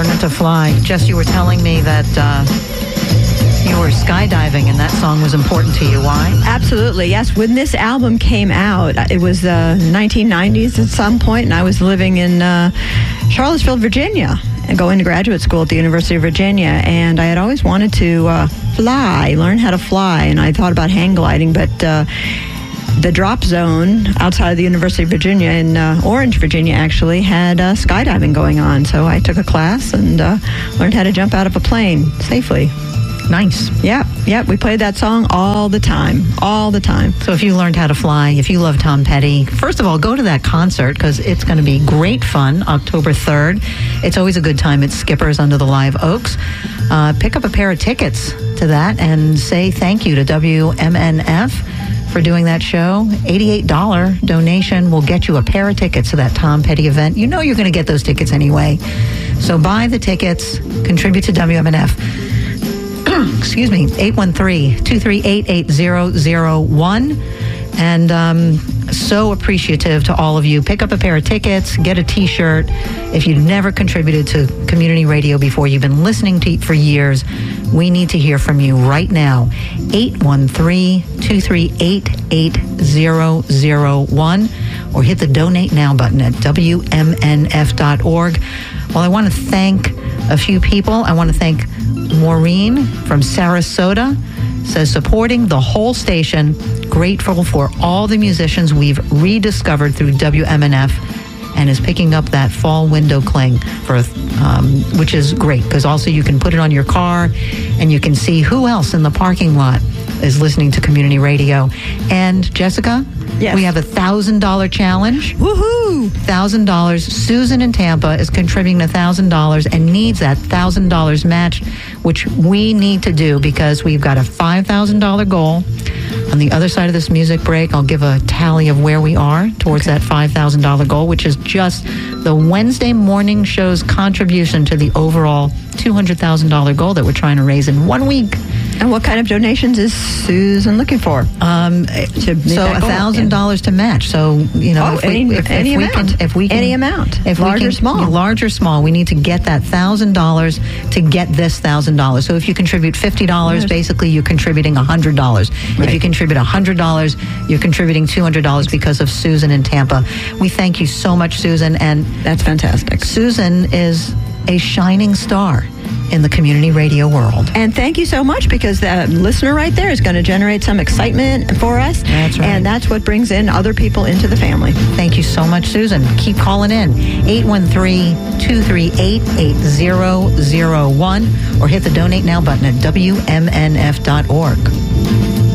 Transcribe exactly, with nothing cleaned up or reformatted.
Learning to Fly. Jess, you were telling me that uh, you were skydiving and that song was important to you. Why? Absolutely, yes. When this album came out, it was the nineteen nineties at some point, and I was living in uh, Charlottesville, Virginia, and going to graduate school at the University of Virginia, and I had always wanted to uh, fly, learn how to fly, and I thought about hang gliding, but uh, the drop zone outside of the University of Virginia in uh, Orange, Virginia, actually had uh, skydiving going on. So I took a class and uh, learned how to jump out of a plane safely. Nice. Yeah, yeah. We played that song all the time, all the time. So if you learned how to fly, if you love Tom Petty, first of all, go to that concert because it's going to be great fun, October third. It's always a good time at Skipper's under the Live Oaks. Uh, pick up a pair of tickets to that and say thank you to W M N F for doing that show. eighty-eight dollars donation will get you a pair of tickets to that Tom Petty event. You know you're going to get those tickets anyway. So buy the tickets, contribute to W M N F. Excuse me, eight one three, two three eight, eight zero zero one. And um, so appreciative to all of you. Pick up a pair of tickets, get a T-shirt. If you've never contributed to community radio before, you've been listening to it for years, we need to hear from you right now. eight one three, two three eight, eight zero zero one or hit the Donate Now button at W M N F dot org. Well, I want to thank a few people. I want to thank Maureen from Sarasota, says supporting the whole station, grateful for all the musicians we've rediscovered through W M N F, and is picking up that fall window cling for, um, which is great because also you can put it on your car and you can see who else in the parking lot is listening to community radio. And Jessica, yes, we have a thousand dollar challenge. Woohoo! Thousand dollars. Susan in Tampa is contributing a thousand dollars and needs that thousand dollars matched, which we need to do because we've got a five thousand dollar goal. On the other side of this music break, I'll give a tally of where we are towards okay. that five thousand dollar goal, which is just the Wednesday morning show's contribution to the overall two hundred thousand dollar goal that we're trying to raise in one week. And what kind of donations is Susan looking for? Um, so a thousand dollars to match. So you know, oh, if any, we, if, any if we amount, can, if we can, any amount, if large we can, or small, large or small, we need to get that thousand dollars to get this thousand dollars. So if you contribute fifty dollars, basically you're contributing a hundred dollars. Right. If you contribute a hundred dollars, you're contributing two hundred dollars because of Susan in Tampa. We thank you so much, Susan, and that's fantastic. Susan is a shining star in the community radio world. And thank you so much because the listener right there is going to generate some excitement for us. That's right. And that's what brings in other people into the family. Thank you so much, Susan. Keep calling in. eight one three, two three eight, eight zero zero one or hit the Donate Now button at W M N F dot org.